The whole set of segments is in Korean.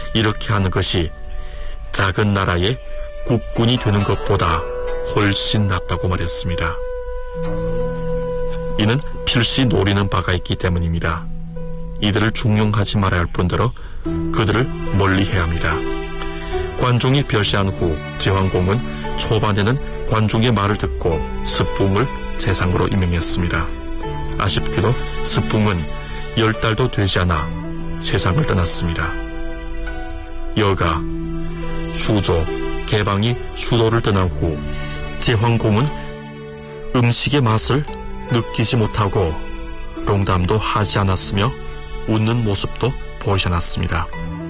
이렇게 하는 것이 작은 나라의 국군이 되는 것보다 훨씬 낫다고 말했습니다. 이는 필시 노리는 바가 있기 때문입니다. 이들을 중용하지 말아야 할 뿐더러 그들을 멀리해야 합니다. 관중이 별세한 후 제황공은 초반에는 관중의 말을 듣고 스풍을 제상으로 임명했습니다. 아쉽게도 스풍은 10달도 되지 않아 세상을 떠났습니다. 여가, 수조, 개방이 수도를 떠난 후 제황공은 음식의 맛을 느끼지 못하고 농담도 하지 않았으며 웃는 모습도 보이지 않았습니다.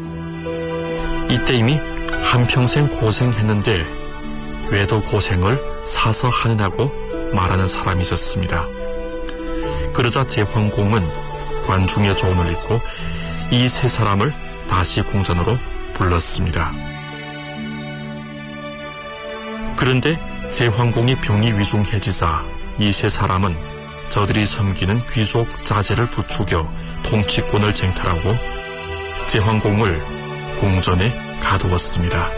이때 이미 한평생 고생했는데 왜 더 고생을 사서 하느냐고 말하는 사람이 있었습니다. 그러자 제황공은 관중의 조언을 읽고 이 세 사람을 다시 궁전으로 불렀습니다. 그런데 제황공이 병이 위중해지자 이 세 사람은 저들이 섬기는 귀족 자제를 부추겨 통치권을 쟁탈하고 제황공을 궁전에 가두었습니다.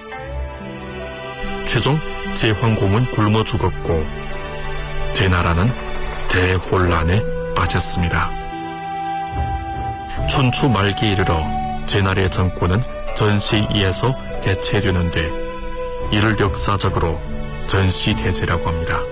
최종 제황공은 굶어 죽었고 제나라는 대혼란에 빠졌습니다. 춘추 말기에 이르러 제나라의 정권은 전시에서 대체되는데 이를 역사적으로 전시대제라고 합니다.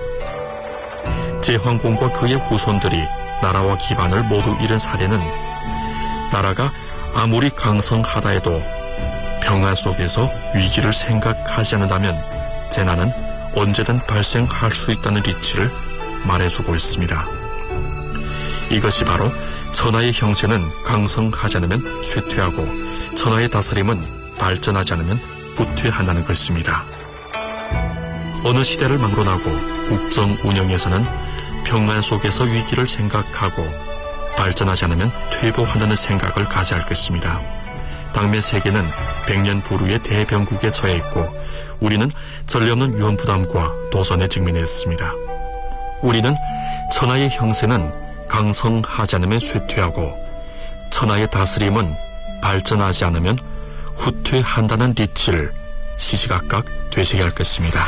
제황공과 그의 후손들이 나라와 기반을 모두 잃은 사례는 나라가 아무리 강성하다 해도 평화 속에서 위기를 생각하지 않는다면 재난은 언제든 발생할 수 있다는 이치를 말해주고 있습니다. 이것이 바로 천하의 형세는 강성하지 않으면 쇠퇴하고 천하의 다스림은 발전하지 않으면 후퇴한다는 것입니다. 어느 시대를 막론하고 국정 운영에서는 평안 속에서 위기를 생각하고 발전하지 않으면 퇴보한다는 생각을 가져야 할 것입니다. 당면 세계는 100년 불후의 대변국에 처해 있고 우리는 전례 없는 위험 부담과 도전에 직면했습니다. 우리는 천하의 형세는 강성하지 않으면 쇠퇴하고 천하의 다스림은 발전하지 않으면 후퇴한다는 리치를 시시각각 되새겨야 할 것입니다.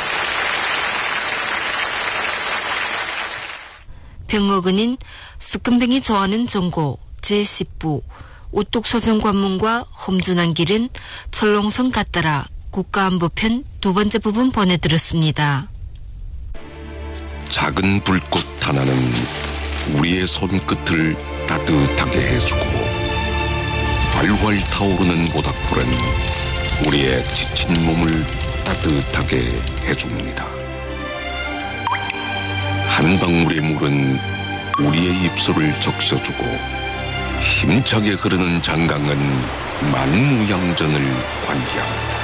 병어근인 스끈뱅이 좋아하는 정고 제10부 우뚝서정관문과 험준한 길은 철롱성 같더라 국가안보편 두 번째 부분 보내드렸습니다. 작은 불꽃 하나는 우리의 손끝을 따뜻하게 해주고 활활 타오르는 모닥불은 우리의 지친 몸을 따뜻하게 해줍니다. 한 방울의 물은 우리의 입술을 적셔주고 힘차게 흐르는 장강은 만무양전을 관계합니다.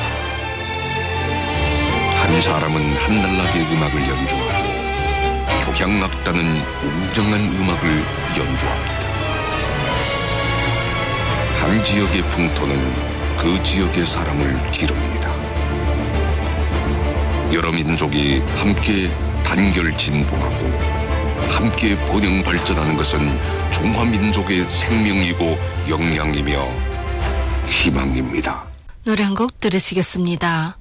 한 사람은 한날나게 음악을 연주하고 교향악단은 웅장한 음악을 연주합니다. 한 지역의 풍토는 그 지역의 사람을 기릅니다. 여러 민족이 함께 단결 진보하고 함께 번영 발전하는 것은 중화민족의 생명이고 역량이며 희망입니다. 노래 한 곡 들으시겠습니다.